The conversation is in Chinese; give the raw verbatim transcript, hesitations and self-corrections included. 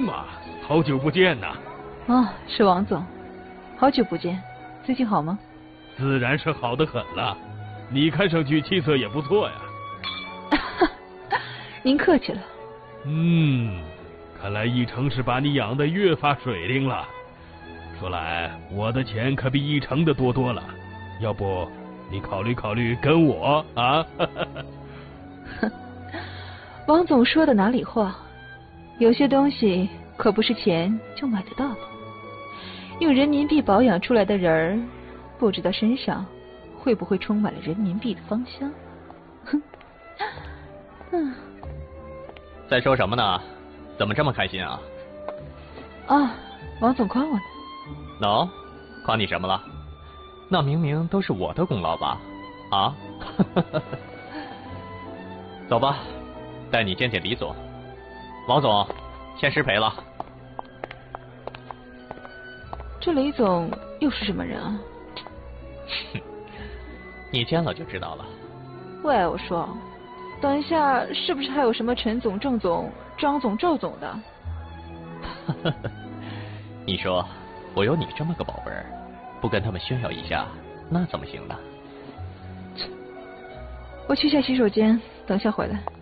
嘛，好久不见呐！ 哦，是王总，好久不见，最近好吗？ 自然是好得很了，你看上去气色也不错呀。 您客气了。 嗯，看来一成是把你养得越发水灵了。说来，我的钱可比一成的多多了，要不你考虑考虑跟我啊？ 哼，王总说的哪里话？有些东西可不是钱就买得到的。用人民币保养出来的人儿，不知道身上会不会充满了人民币的芳香。哼，嗯。 在说什么呢？怎么这么开心啊？ 啊，王总夸我呢。 喏，夸你什么了？那明明都是我的功劳吧？啊？走吧，带你见见李总。王总，先失陪了。 这李总又是什么人啊？ 你见了就知道了。 喂，我说，等一下是不是还有什么陈总、郑总、张总、赵总的？ 你说我有你这么个宝贝儿，不跟他们炫耀一下，那怎么行呢？ 我去下洗手间，等下回来。